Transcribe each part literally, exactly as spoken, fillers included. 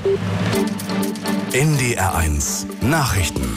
N D R eins Nachrichten.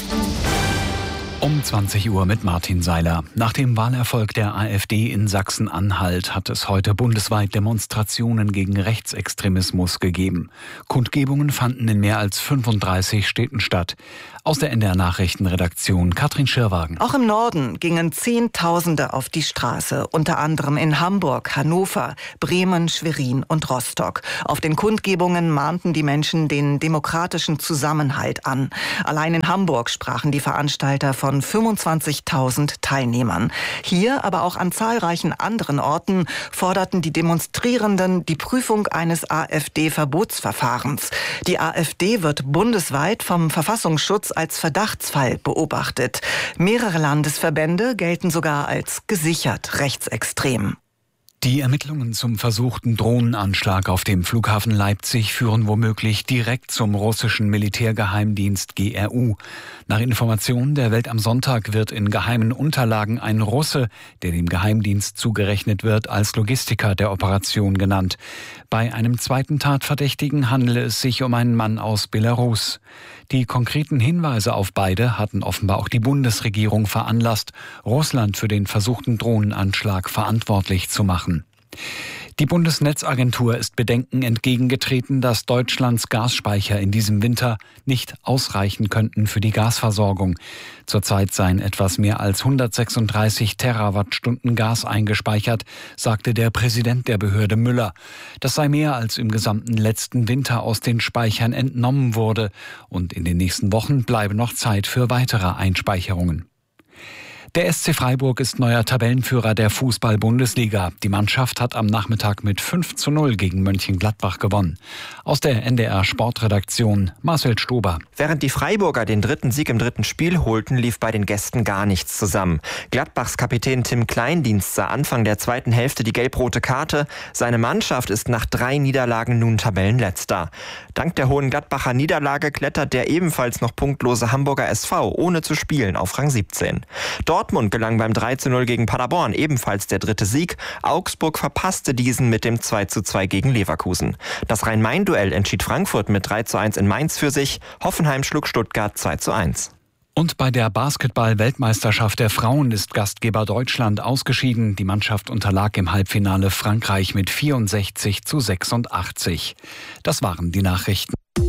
Um zwanzig Uhr mit Martin Seiler. Nach dem Wahlerfolg der AfD in Sachsen-Anhalt hat es heute bundesweit Demonstrationen gegen Rechtsextremismus gegeben. Kundgebungen fanden in mehr als fünfunddreißig Städten statt. Aus der N D R-Nachrichtenredaktion Katrin Schirwagen. Auch im Norden gingen Zehntausende auf die Straße, unter anderem in Hamburg, Hannover, Bremen, Schwerin und Rostock. Auf den Kundgebungen mahnten die Menschen den demokratischen Zusammenhalt an. Allein in Hamburg sprachen die Veranstalter von fünfundzwanzigtausend Teilnehmern. Hier, aber auch an zahlreichen anderen Orten, forderten die Demonstrierenden die Prüfung eines AfD-Verbotsverfahrens. Die AfD wird bundesweit vom Verfassungsschutz als Verdachtsfall beobachtet. Mehrere Landesverbände gelten sogar als gesichert rechtsextrem. Die Ermittlungen zum versuchten Drohnenanschlag auf dem Flughafen Leipzig führen womöglich direkt zum russischen Militärgeheimdienst G R U. Nach Informationen der Welt am Sonntag wird in geheimen Unterlagen ein Russe, der dem Geheimdienst zugerechnet wird, als Logistiker der Operation genannt. Bei einem zweiten Tatverdächtigen handele es sich um einen Mann aus Belarus. Die konkreten Hinweise auf beide hatten offenbar auch die Bundesregierung veranlasst, Russland für den versuchten Drohnenanschlag verantwortlich zu machen. Die Bundesnetzagentur ist Bedenken entgegengetreten, dass Deutschlands Gasspeicher in diesem Winter nicht ausreichen könnten für die Gasversorgung. Zurzeit seien etwas mehr als hundertsechsunddreißig Terawattstunden Gas eingespeichert, sagte der Präsident der Behörde Müller. Das sei mehr, als im gesamten letzten Winter aus den Speichern entnommen wurde. Und in den nächsten Wochen bleibe noch Zeit für weitere Einspeicherungen. Der S C Freiburg ist neuer Tabellenführer der Fußball-Bundesliga. Die Mannschaft hat am Nachmittag mit fünf zu null gegen Mönchengladbach gewonnen. Aus der N D R-Sportredaktion Marcel Stober. Während die Freiburger den dritten Sieg im dritten Spiel holten, lief bei den Gästen gar nichts zusammen. Gladbachs Kapitän Tim Kleindienst sah Anfang der zweiten Hälfte die gelb-rote Karte. Seine Mannschaft ist nach drei Niederlagen nun Tabellenletzter. Dank der hohen Gladbacher Niederlage klettert der ebenfalls noch punktlose Hamburger S V ohne zu spielen auf Rang siebzehn. Dort Dortmund gelang beim drei zu null gegen Paderborn ebenfalls der dritte Sieg. Augsburg verpasste diesen mit dem zwei zu zwei gegen Leverkusen. Das Rhein-Main-Duell entschied Frankfurt mit drei zu eins in Mainz für sich. Hoffenheim schlug Stuttgart zwei zu eins. Und bei der Basketball-Weltmeisterschaft der Frauen ist Gastgeber Deutschland ausgeschieden. Die Mannschaft unterlag im Halbfinale Frankreich mit vierundsechzig zu sechsundachtzig. Das waren die Nachrichten.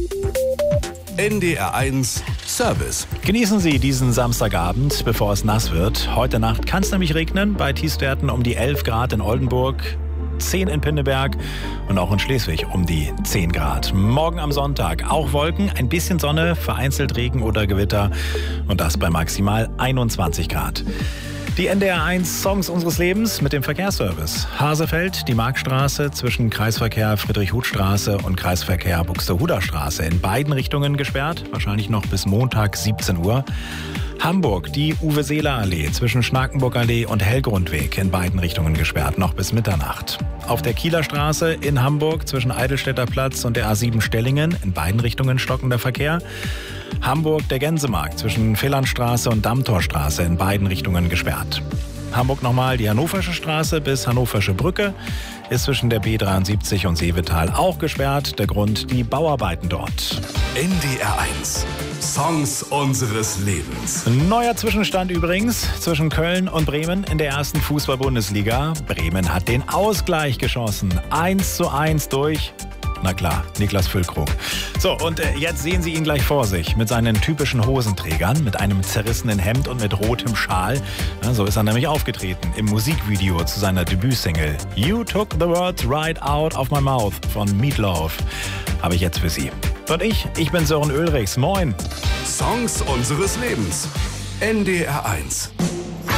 N D R eins Service. Genießen Sie diesen Samstagabend, bevor es nass wird. Heute Nacht kann es nämlich regnen, bei Tiefstwerten um die elf Grad in Oldenburg, zehn in Pinneberg und auch in Schleswig um die zehn Grad. Morgen am Sonntag auch Wolken, ein bisschen Sonne, vereinzelt Regen oder Gewitter und das bei maximal einundzwanzig Grad. Die N D R eins Songs unseres Lebens mit dem Verkehrsservice. Hasefeld, die Markstraße zwischen Kreisverkehr Friedrich-Huth-Straße und Kreisverkehr Buxtehuder-Straße in beiden Richtungen gesperrt, wahrscheinlich noch bis Montag siebzehn Uhr. Hamburg, die Uwe-Seeler-Allee zwischen Schnakenburg-Allee und Hellgrundweg in beiden Richtungen gesperrt, noch bis Mitternacht. Auf der Kieler Straße in Hamburg zwischen Eidelstädter Platz und der A sieben Stellingen in beiden Richtungen stockender Verkehr. Hamburg, der Gänsemarkt zwischen Villandstraße und Dammtorstraße in beiden Richtungen gesperrt. Hamburg nochmal die Hannoversche Straße bis Hannoversche Brücke ist zwischen der B dreiundsiebzig und Seevetal auch gesperrt. Der Grund die Bauarbeiten dort. N D R eins Songs unseres Lebens. Neuer Zwischenstand übrigens zwischen Köln und Bremen in der ersten Fußball-Bundesliga. Bremen hat den Ausgleich geschossen. eins zu eins durch. Na klar, Niklas Füllkrug. So, und äh, jetzt sehen Sie ihn gleich vor sich mit seinen typischen Hosenträgern, mit einem zerrissenen Hemd und mit rotem Schal. Ja, so ist er nämlich aufgetreten im Musikvideo zu seiner Debütsingle You Took the Words Right Out of My Mouth von Meatloaf. Habe ich jetzt für Sie. Und ich, ich bin Sören Ulrichs. Moin. Songs unseres Lebens. N D R eins.